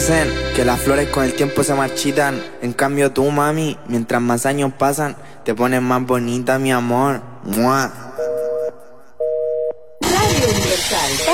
Dicen que las flores con el tiempo se marchitan. En cambio tú, mami, mientras más años pasan, te pones más bonita, mi amor. ¡Mua! Radio Universal.